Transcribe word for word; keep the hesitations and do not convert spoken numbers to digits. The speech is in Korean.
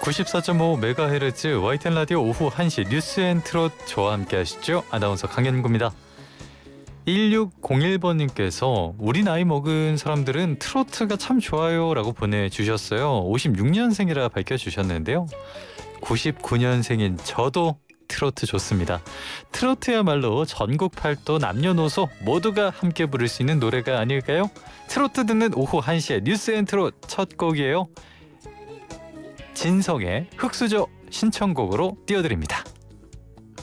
구십사 점 오 메가헤르츠 와이티엔 라디오 오후 한 시 뉴스 앤 트롯 저와 함께 하시죠. 아나운서 강현구입니다. 일육공일 번님께서 우리 나이 먹은 사람들은 트로트가 참 좋아요 라고 보내주셨어요. 오십육 년생이라 밝혀주셨는데요. 구십구 년생인 저도 트로트 좋습니다. 트로트야말로 전국 팔도 남녀노소 모두가 함께 부를 수 있는 노래가 아닐까요? 트로트 듣는 오후 한 시에 뉴스 앤 트롯 첫 곡이에요. 진성의 흙수저 신청곡으로 띄워드립니다.